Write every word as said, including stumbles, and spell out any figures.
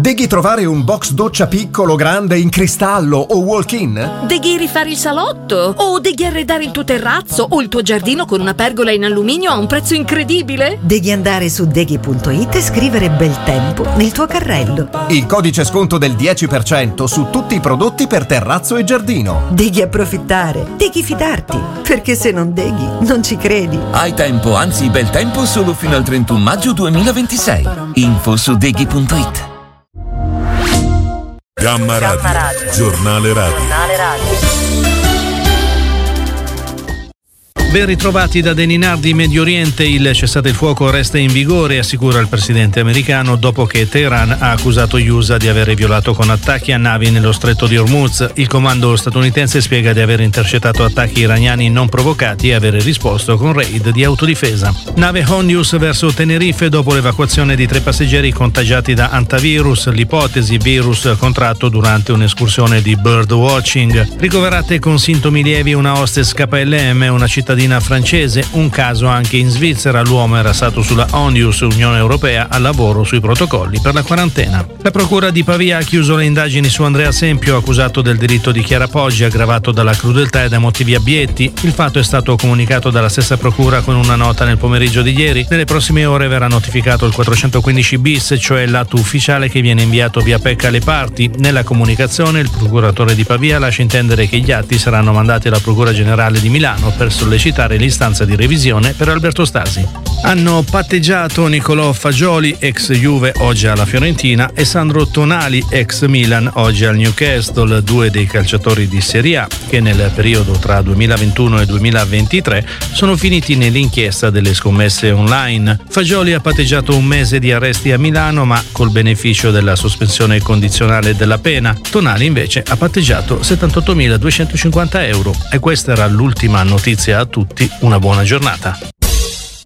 Deghi trovare un box doccia piccolo, grande, in cristallo o walk-in? Deghi rifare il salotto? O deghi arredare il tuo terrazzo o il tuo giardino con una pergola in alluminio a un prezzo incredibile? Devi andare su deghi punto it e scrivere bel tempo nel tuo carrello. Il codice sconto del dieci per cento su tutti i prodotti per terrazzo e giardino. Devi approfittare, devi fidarti, perché se non deghi non ci credi. Hai tempo, anzi bel tempo solo fino al trentuno maggio duemilaventisei. Info su deghi punto it. Gamma Radio, Gamma Radio. Giornale Radio. Giornale Radio. Ben ritrovati da Deninardi. Medio Oriente, il cessate il fuoco resta in vigore, assicura il presidente americano, dopo che Teheran ha accusato gli U S A di avere violato con attacchi a navi nello stretto di Hormuz. Il comando statunitense spiega di aver intercettato attacchi iraniani non provocati e avere risposto con raid di autodifesa. Nave Hondius verso Tenerife dopo l'evacuazione di tre passeggeri contagiati da antivirus, l'ipotesi virus contratto durante un'escursione di birdwatching. Ricoverate con sintomi lievi una hostess K L M, una cittadina francese, un caso anche in Svizzera. L'uomo era stato sulla Hondius, Unione Europea, al lavoro sui protocolli per la quarantena. La procura di Pavia ha chiuso le indagini su Andrea Sempio, accusato del delitto di Chiara Poggi, aggravato dalla crudeltà e da motivi abietti. Il fatto è stato comunicato dalla stessa procura con una nota nel pomeriggio di ieri. Nelle prossime ore verrà notificato il quattrocentoquindici bis, cioè l'atto ufficiale che viene inviato via P E C alle parti. Nella comunicazione il procuratore di Pavia lascia intendere che gli atti saranno mandati alla Procura Generale di Milano per sollecitare l'istanza di revisione per Alberto Stasi. Hanno patteggiato Nicolò Fagioli, ex Juve, oggi alla Fiorentina, e Sandro Tonali, ex Milan, oggi al Newcastle, due dei calciatori di Serie A che nel periodo tra duemilaventuno e duemilaventitré sono finiti nell'inchiesta delle scommesse online. Fagioli ha patteggiato un mese di arresti a Milano, ma col beneficio della sospensione condizionale della pena. Tonali invece ha patteggiato settantottomiladuecentocinquanta euro. E questa era l'ultima notizia. A tutti una buona giornata.